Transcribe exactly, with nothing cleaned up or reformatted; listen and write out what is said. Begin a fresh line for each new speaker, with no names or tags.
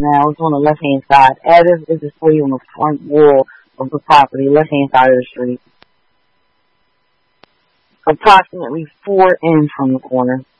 now. It's on the left-hand side. Addis is displayed on the front wall of the property, left-hand side of the street. Approximately four in from the corner.